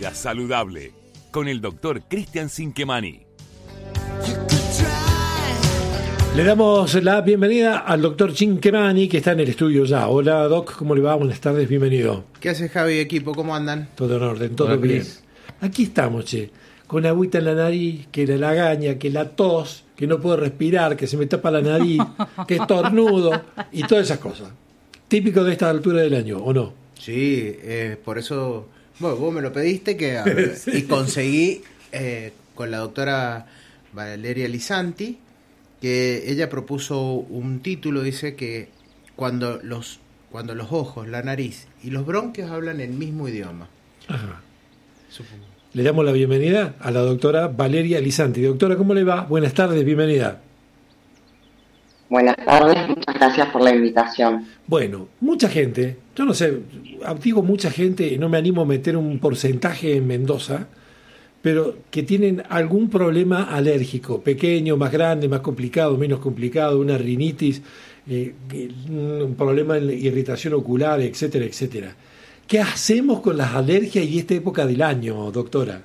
vida saludable con el doctor Cristian Cinquemani. Le damos la bienvenida al doctor Cinquemani, que está en el estudio ya. Hola, Doc, ¿cómo le va? Buenas tardes, bienvenido. ¿Qué hace Javi y equipo? ¿Cómo andan? Todo en orden, todo Hola, bien. Cris. Aquí estamos, che, con agüita en la nariz, que la lagaña, que la tos, que no puedo respirar, que se me tapa la nariz, que estornudo y todas esas cosas. Típico de esta altura del año, ¿o no? Sí, por eso vos me lo pediste Sí. y conseguí con la doctora Valeria Lisanti, que ella propuso un título, dice que cuando los ojos, la nariz y los bronquios hablan el mismo idioma. Ajá. Supongo. Le damos la bienvenida a la doctora Valeria Lisanti. Doctora, ¿cómo le va? Buenas tardes, bienvenida. Buenas tardes, muchas gracias por la invitación. Bueno, mucha gente, yo no sé, digo mucha gente, no me animo a meter un porcentaje en Mendoza, pero que tienen algún problema alérgico, pequeño, más grande, más complicado, menos complicado, una rinitis, un problema en irritación ocular, etcétera, etcétera. ¿Qué hacemos con las alergias y esta época del año, doctora?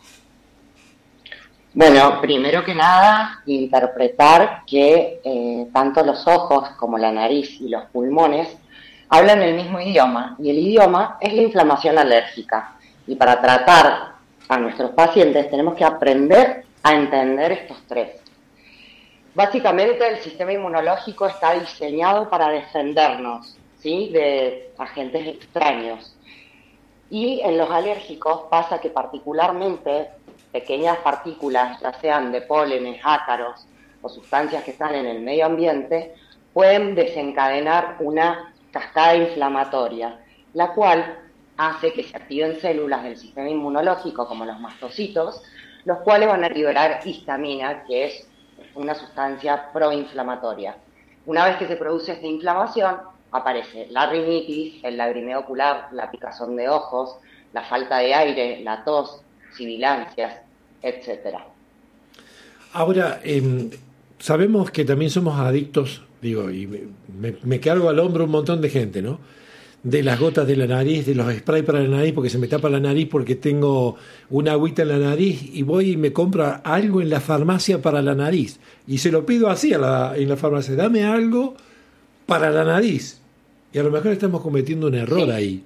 Bueno, primero que nada, interpretar que tanto los ojos como la nariz y los pulmones hablan el mismo idioma, y el idioma es la inflamación alérgica. Y para tratar a nuestros pacientes tenemos que aprender a entender estos tres. Básicamente el sistema inmunológico está diseñado para defendernos, ¿sí?, de agentes extraños. Y en los alérgicos pasa que particularmente pequeñas partículas, ya sean de pólenes, ácaros o sustancias que están en el medio ambiente, pueden desencadenar una cascada inflamatoria, la cual hace que se activen células del sistema inmunológico, como los mastocitos, los cuales van a liberar histamina, que es una sustancia proinflamatoria. Una vez que se produce esta inflamación, aparece la rinitis, el lagrimeo ocular, la picazón de ojos, la falta de aire, la tos, sibilancias, etcétera. Ahora, sabemos que también somos adictos, digo, y me cargo al hombro un montón de gente, ¿no? De las gotas de la nariz, de los sprays para la nariz, porque se me tapa la nariz porque tengo una agüita en la nariz, y voy y me compro algo en la farmacia para la nariz, y se lo pido así en la farmacia, dame algo para la nariz, y a lo mejor estamos cometiendo un error Sí. ahí.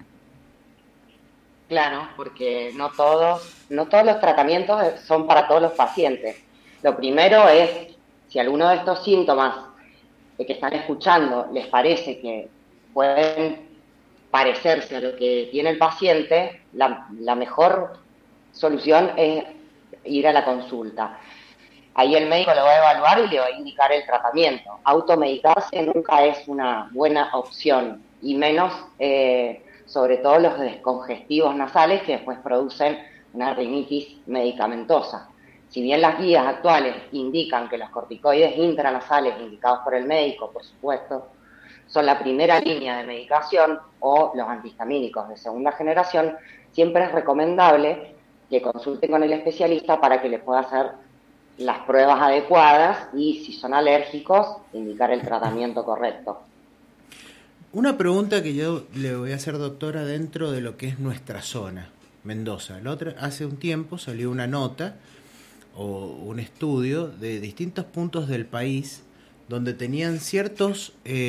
Claro, porque no todos los tratamientos son para todos los pacientes. Lo primero es, si alguno de estos síntomas que están escuchando les parece que pueden parecerse a lo que tiene el paciente, la mejor solución es ir a la consulta. Ahí el médico lo va a evaluar y le va a indicar el tratamiento. Automedicarse nunca es una buena opción, y menos sobre todo los descongestivos nasales, que después producen una rinitis medicamentosa. Si bien las guías actuales indican que los corticoides intranasales indicados por el médico, por supuesto, son la primera línea de medicación, o los antihistamínicos de segunda generación, siempre es recomendable que consulten con el especialista para que le pueda hacer las pruebas adecuadas y, si son alérgicos, indicar el tratamiento correcto. Una pregunta que yo le voy a hacer, doctora, dentro de lo que es nuestra zona, Mendoza. Hace un tiempo salió una nota o un estudio de distintos puntos del país donde tenían ciertas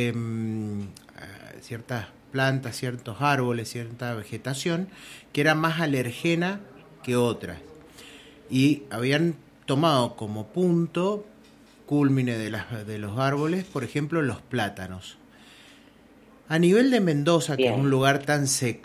plantas, ciertos árboles, cierta vegetación que era más alergena que otras. Y habían tomado como punto cúlmine de los árboles, por ejemplo, los plátanos. A nivel de Mendoza, que Bien. es un lugar tan seco,